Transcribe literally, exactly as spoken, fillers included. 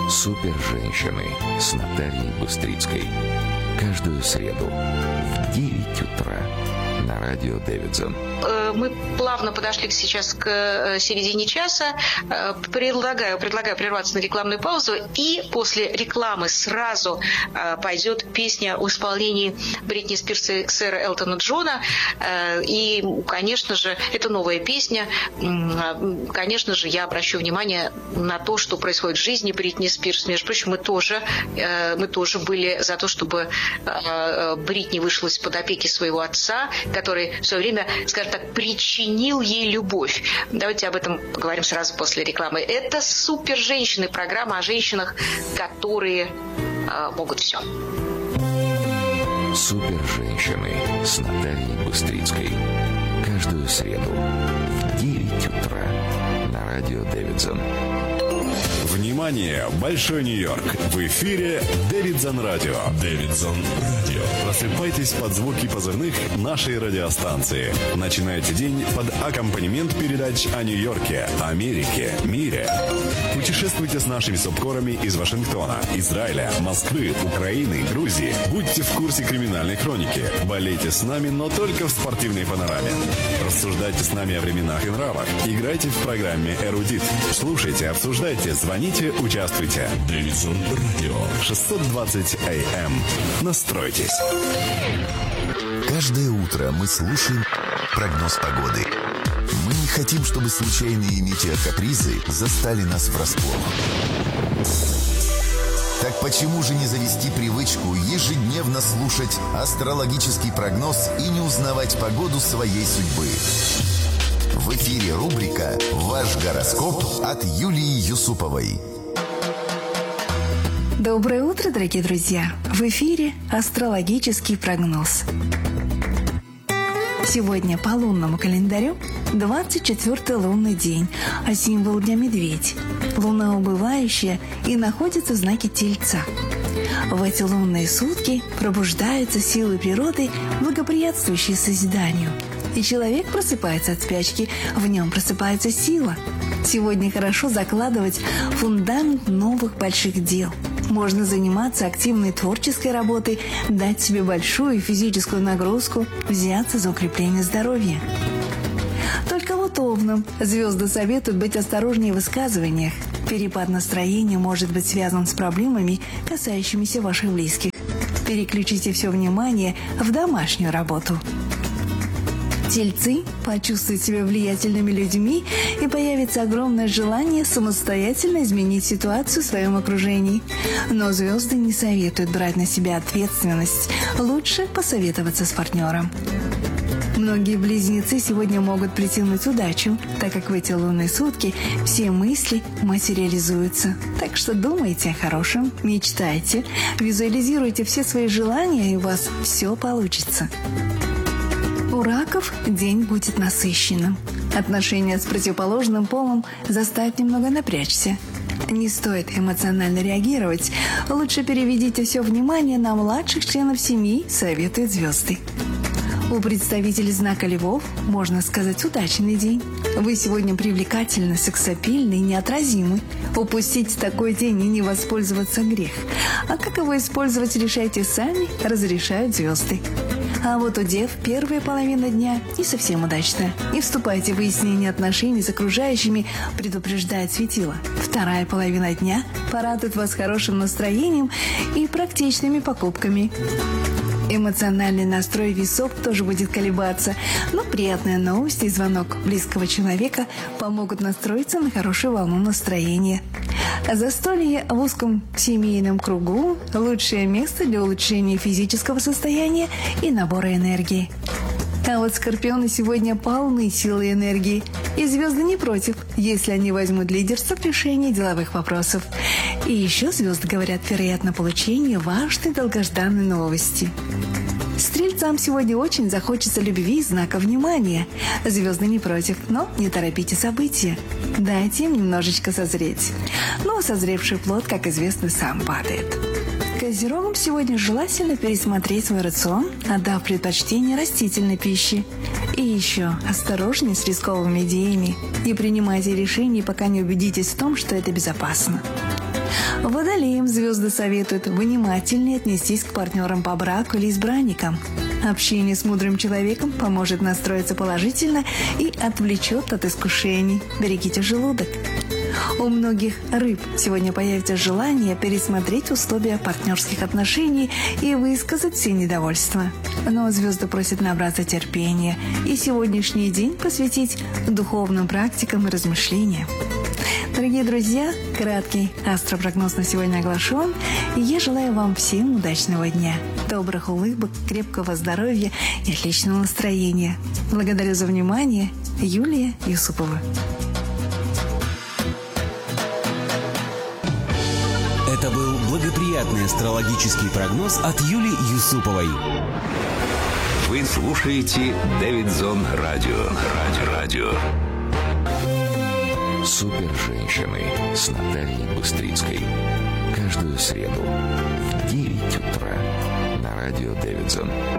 Супер женщины с Натальей Быстрицкой. Каждую среду в девять утра на радио Дэвидсон. Мы плавно подошли сейчас к середине часа. Предлагаю, предлагаю прерваться на рекламную паузу. И после рекламы сразу пойдет песня в исполнении Бритни Спирс и сэра Элтона Джона. И, конечно же, это новая песня. Конечно же, я обращу внимание на то, что происходит в жизни Бритни Спирс. Между прочим, мы тоже, мы тоже были за то, чтобы Бритни вышла из-под опеки своего отца, который в свое время, скажем так, причинил ей любовь. Давайте об этом поговорим сразу после рекламы. Это «Супер женщины», программа о женщинах, которые э, могут все. Супер женщины с Натальей Быстрицкой. Каждую среду в девять утра на радио Дэвидсон. Внимание! Большой Нью-Йорк! В эфире Дэвидсон Радио. Дэвидсон Радио. Просыпайтесь под звуки позывных нашей радиостанции. Начинайте день под аккомпанемент передач о Нью-Йорке, Америке, мире. Путешествуйте с нашими субкорами из Вашингтона, Израиля, Москвы, Украины, Грузии. Будьте в курсе криминальной хроники. Болейте с нами, но только в спортивной панораме. Рассуждайте с нами о временах и нравах. Играйте в программе «Эрудит». Слушайте, обсуждайте, звоните, участвуйте. Дэвидсон Радио. шестьсот двадцать эй эм. Настройтесь. Каждое утро мы слушаем прогноз погоды. Мы не хотим, чтобы случайные метеокапризы застали нас врасплох. Так почему же не завести привычку ежедневно слушать астрологический прогноз и не узнавать погоду своей судьбы? В эфире рубрика «Ваш гороскоп» от Юлии Юсуповой. Доброе утро, дорогие друзья! В эфире астрологический прогноз. Сегодня по лунному календарю двадцать четвёртый лунный день, а символ дня медведь. Луна убывающая и находится в знаке Тельца. В эти лунные сутки пробуждаются силы природы, благоприятствующие созиданию. И человек просыпается от спячки, в нем просыпается сила. Сегодня хорошо закладывать фундамент новых больших дел. Можно заниматься активной творческой работой, дать себе большую физическую нагрузку, взяться за укрепление здоровья. Только вот овнам звезды советуют быть осторожнее в высказываниях. Перепад настроения может быть связан с проблемами, касающимися ваших близких. Переключите все внимание в домашнюю работу. Тельцы почувствуют себя влиятельными людьми, и появится огромное желание самостоятельно изменить ситуацию в своем окружении. Но звезды не советуют брать на себя ответственность. Лучше посоветоваться с партнером. Многие близнецы сегодня могут притянуть удачу, так как в эти лунные сутки все мысли материализуются. Так что думайте о хорошем, мечтайте, визуализируйте все свои желания, и у вас все получится. У раков день будет насыщенным. Отношения с противоположным полом заставят немного напрячься. Не стоит эмоционально реагировать. Лучше переведите все внимание на младших членов семьи, советуют звезды. У представителей знака Львов, можно сказать, удачный день. Вы сегодня привлекательны, сексапильны и неотразимы. Упустить такой день и не воспользоваться грех. А как его использовать, решайте сами, разрешают звезды. А вот у дев первая половина дня не совсем удачная. Не вступайте в выяснение отношений с окружающими, предупреждает светило. Вторая половина дня порадует вас хорошим настроением и практичными покупками. Эмоциональный настрой весов тоже будет колебаться, но приятная новость и звонок близкого человека помогут настроиться на хорошую волну настроения. Застолье в узком семейном кругу – лучшее место для улучшения физического состояния и набора энергии. А вот скорпионы сегодня полны силы и энергии, и звезды не против, если они возьмут лидерство в решении деловых вопросов. И еще звезды говорят, вероятно, получение важной долгожданной новости. Стрельцам сегодня очень захочется любви и знака внимания. Звезды не против, но не торопите события. Дайте им немножечко созреть. Но созревший плод, как известно, сам падает. Козерогам сегодня желательно пересмотреть свой рацион, отдав предпочтение растительной пище. И еще осторожнее с рисковыми идеями. Не принимайте решений, пока не убедитесь в том, что это безопасно. Водолеям звезды советуют внимательнее отнестись к партнерам по браку или избранникам. Общение с мудрым человеком поможет настроиться положительно и отвлечет от искушений. Берегите желудок. У многих рыб сегодня появится желание пересмотреть условия партнерских отношений и высказать все недовольства. Но звезды просят набраться терпения и сегодняшний день посвятить духовным практикам и размышлениям. Дорогие друзья, краткий астропрогноз на сегодня оглашен, и я желаю вам всем удачного дня, добрых улыбок, крепкого здоровья и отличного настроения. Благодарю за внимание. Юлия Юсупова. Это был благоприятный астрологический прогноз от Юлии Юсуповой. Вы слушаете Дэвидсон Радио. Радио. Радио. Супер-женщины с Натальей Быстрицкой. Каждую среду в девять утра на радио Дэвидсон.